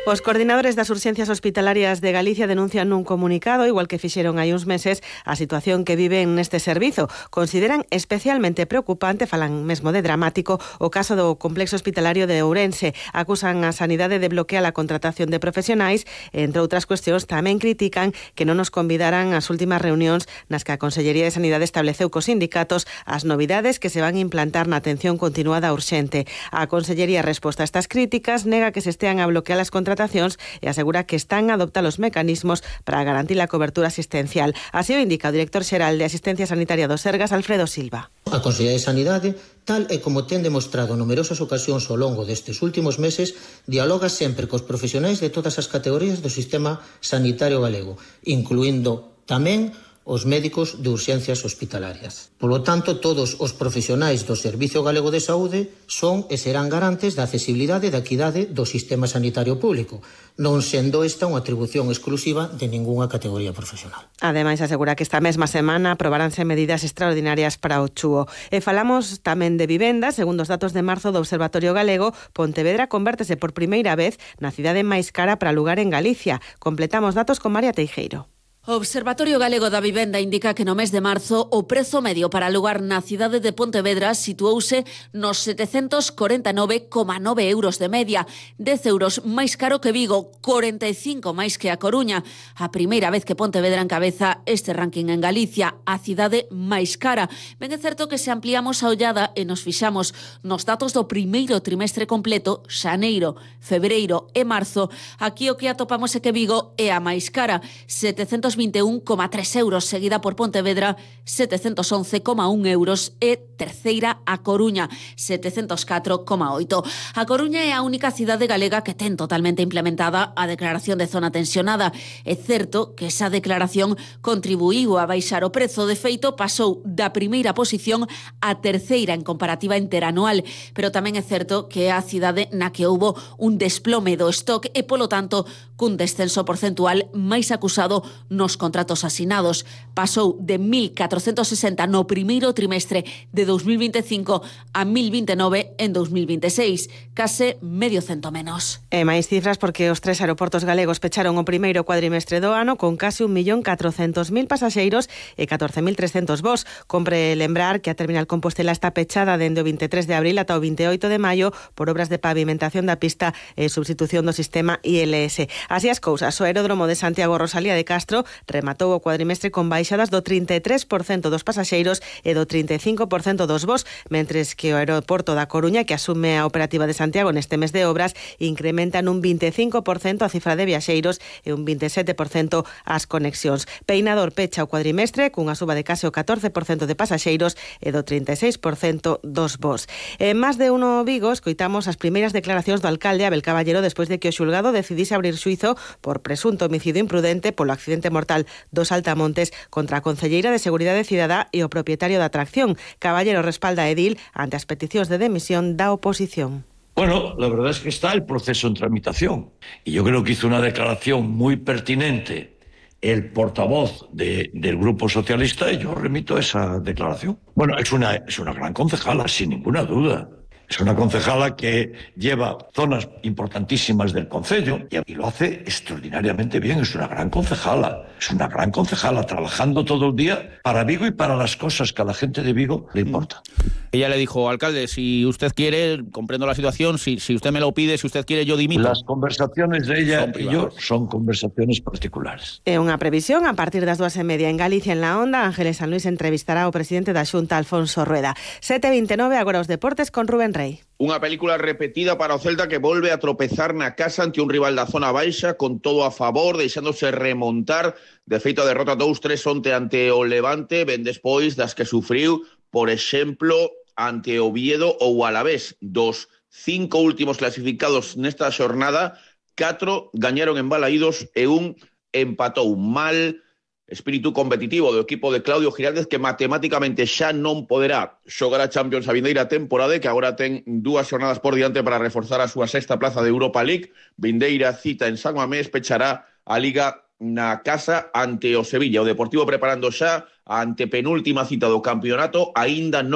Os coordinadores das urxencias hospitalarias de Galicia denuncian nun comunicado, igual que fixeron hai uns meses, a situación que viven neste servizo. Consideran especialmente preocupante, falan mesmo de dramático, o caso do complexo hospitalario de Ourense. Acusan a Sanidade de bloquear a contratación de profesionais e, entre outras cuestións, tamén critican que non nos convidaran ás últimas reunións nas que a Consellería de Sanidade estableceu cos sindicatos as novidades que se van a implantar na atención continuada urxente. A Consellería resposta a estas críticas, nega que se estean a bloquear as contratacións e asegura que están a adoptar os mecanismos para garantir a cobertura asistencial. Así o indica o director xeral de Asistencia Sanitaria do Sergas, Alfredo Silva. A Consellería de Sanidade, tal e como ten demostrado en numerosas ocasións ao longo destes últimos meses, dialoga sempre cos profesionais de todas as categorías do sistema sanitario galego, incluindo tamén os médicos de urxencias hospitalarias. Polo tanto, todos os profesionais do Servizo Galego de Saúde son e serán garantes da accesibilidade e da equidade do sistema sanitario público, non sendo esta unha atribución exclusiva de ningunha categoría profesional. Ademais, asegura que esta mesma semana aprobaránse medidas extraordinarias para o chúo. E falamos tamén de vivenda. Segundo os datos de marzo do Observatorio Galego, Pontevedra convértese por primeira vez na cidade máis cara para alugar en Galicia. Completamos datos con María Teijeiro. O Observatorio Galego da Vivenda indica que no mes de marzo o prezo medio para alugar na cidade de Pontevedra situouse nos 749,9 euros de media, 10 euros máis caro que Vigo, 45 máis que a Coruña. A primeira vez que Pontevedra encabeza este ranking en Galicia, a cidade máis cara. Ben é certo que se ampliamos a ollada e nos fixamos nos datos do primeiro trimestre completo, xaneiro, febreiro e marzo, aquí o que atopamos é que Vigo é a máis cara, 721,3 euros, seguida por Pontevedra, 711,1 euros e terceira a Coruña, 704,8. A Coruña é a única cidade galega que ten totalmente implementada a declaración de zona tensionada. É certo que esa declaración contribuiu a baixar o prezo, de feito pasou da primeira posición a terceira en comparativa interanual, pero tamén é certo que é a cidade na que houbo un desplome do stock e, polo tanto, cun descenso porcentual máis acusado nos contratos asinados. Pasou de 1.460 no primeiro trimestre de 2025 a 1.029 en 2026, case medio cento menos. E máis cifras porque os 3 aeroportos galegos pecharon o primeiro cuadrimestre do ano con case 1.400.000 pasaxeiros e 14.300 voos. Compre lembrar que a terminal Compostela está pechada dende o 23 de abril ata o 28 de maio por obras de pavimentación da pista e substitución do sistema ILS. Así as cousas, o aeródromo de Santiago Rosalía de Castro rematou o cuadrimestre con baixadas do 33% dos pasaxeiros e do 35% dos voos, mentres que o aeroporto da Coruña, que asume a operativa de Santiago neste mes de obras, incrementa nun 25% a cifra de viaxeiros e un 27% as conexións. Peinador pecha o cuadrimestre cunha suba de case o 14% de pasaxeiros e do 36% dos voos. En máis de uno Vigo, escoitamos as primeiras declaracións do alcalde Abel Caballero despois de que o xulgado decidise abrir xuízo por presunto homicidio imprudente polo accidente mortal dos Altamontes contra a concelleira de Seguridade Cidadá e o propietario da atracción. Caballero respalda a edil ante as peticións de demisión da oposición. Bueno, la verdad es que está el proceso en tramitación y yo creo que hizo una declaración muy pertinente el portavoz del Grupo Socialista y yo remito esa declaración. Bueno, es una gran concejala, sin ninguna duda. Es una concejala que lleva zonas importantísimas del concello y lo hace extraordinariamente bien. Es una gran concejala trabajando todo el día para Vigo y para las cosas que a la gente de Vigo le importan. Ella le dijo, alcalde, si usted quiere, comprendo la situación, si usted me lo pide, si usted quiere, yo dimito. Las conversaciones de ella y yo son conversaciones particulares. É unha previsión, a partir das 2:30 en Galicia en la Onda, Ángeles San Luis entrevistará ao presidente da Xunta, Alfonso Rueda. 7:29, agora os deportes con Rubén Rey. Unha película repetida para o Celta que volve a tropezar na casa ante un rival da zona baixa con todo a favor, deixándose remontar. De feito, a derrota 2-3 onte ante o Levante, ben despois das que sufriu, por exemplo, ante Oviedo ou Alavés. Dos 5 últimos clasificados nesta xornada, 4 gañaron en Balaídos e un empatou. Mal espírito competitivo do equipo de Claudio Giraldez, que matemáticamente xa non poderá xogar a Champions a vindeira temporada, que agora ten 2 xornadas por diante para reforzar a súa 6ª plaza de Europa League. Vindeira cita en San Mamés, pechará a Liga na casa ante o Sevilla. O Deportivo preparando xa a antepenúltima cita do campeonato, aínda non